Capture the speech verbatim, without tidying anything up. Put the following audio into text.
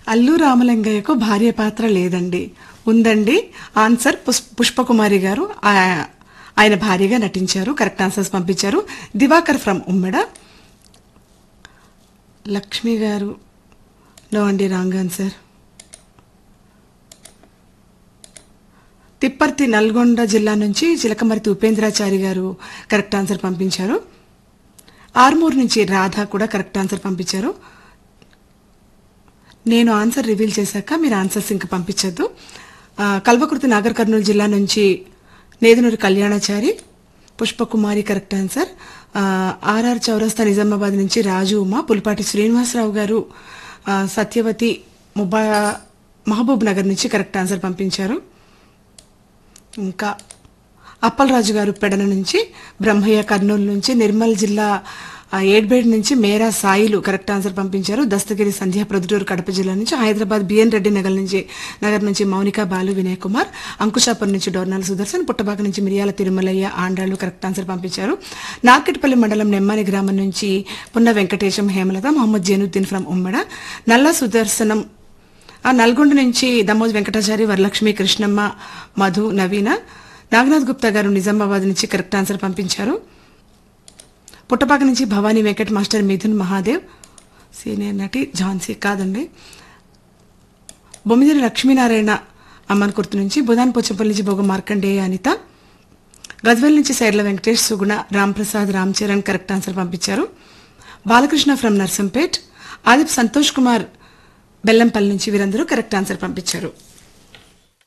అల్లు రామలింగయ్యకు భార్య పాత్ర లేదండి. ఉందండి. ఆన్సర్ పుష్పకుమారి గారు ఆయన భార్యగా నటించారు. కరెక్ట్ ఆన్సర్స్ పంపించారు. దివాకర్ ఫ్రమ్ ఉమ్మెడ. లక్ష్మి గారు నో అండి, రాంగ్ ఆన్సర్. తిప్పర్తి నల్గొండ జిల్లా నుంచి చిలకమర్తి ఉపేంద్రాచారి గారు కరెక్ట్ ఆన్సర్ పంపించారు. ఆర్మూర్ నుంచి రాధా కూడా కరెక్ట్ ఆన్సర్ పంపించారు. నేను ఆన్సర్ రివీల్ చేశాక మీరు ఆన్సర్స్ ఇంకా పంపించద్దు. కల్వకుర్తి నాగర్ కర్నూలు జిల్లా నుంచి Nedunuri Kalyanachari, Pushpakumari correct answer. RR చౌరస్తా నిజామాబాద్ నుంచి రాజు ఉమా, పులిపాటి శ్రీనివాసరావు గారు సత్యవతి ముబా మహబూబ్ నగర్ నుంచి కరెక్ట్ ఆన్సర్ పంపించారు. ఇంకా అప్పలరాజు గారు పెడన నుంచి, బ్రహ్మయ్య కర్నూలు నుంచి, నిర్మల్ జిల్లా ఏడ్బేడ్ నుంచి మేరా సాయిలు కరెక్ట్ ఆన్సర్ పంపించారు. దస్తగిరి సంధ్య ప్రొద్దుటూరు కడప జిల్లా నుంచి, హైదరాబాద్ బిఎన్ రెడ్డి నగర్ నుంచి నగర్ నుంచి మౌనిక బాలు వినయ్ కుమార్, అంకుశాపురం నుంచి డోర్నాల సుదర్శన్, పుట్టబాక నుంచి మిరియాల తిరుమలయ్య ఆండాళ్లు కరెక్ట్ ఆన్సర్ పంపించారు. నార్కెట్పల్లి మండలం నెమ్మాని గ్రామం నుంచి పున్న వెంకటేశం హేమలత, మొహమ్మద్ జైనుద్దీన్ ఫ్రం ఉమ్మడ, నల్ల సుదర్శనం నల్గొండ నుంచి దమోజ్ వెంకటాచారి, వరలక్ష్మి, కృష్ణమ్మ, మధు, నవీన, నాగనాథ్ గుప్తా గారు నిజామాబాద్ నుంచి కరెక్ట్ ఆన్సర్ పంపించారు. పుట్టపాక నుంచి భవానీ వెంకట్ మాస్టర్, మిథున్ మహాదేవ్, సీనియర్ నటి ఝాన్సీ కాదండి. బొమ్మిదిరి లక్ష్మీనారాయణ అమ్మన్ కుర్తు నుంచి, బుధాన్ పోచంపల్లి నుంచి భోగ మార్కండేయ అనిత, గజ్వెల్ నుంచి సైర్ల వెంకటేష్, సుగుణ, రాంప్రసాద్, రామ్ చరణ్ కరెక్ట్ ఆన్సర్ పంపించారు. బాలకృష్ణ ఫ్రమ్ నర్సంపేట్, ఆదిప్ సంతోష్ కుమార్ బెల్లంపల్లి నుంచి వీరందరూ కరెక్ట్ ఆన్సర్ పంపించారు.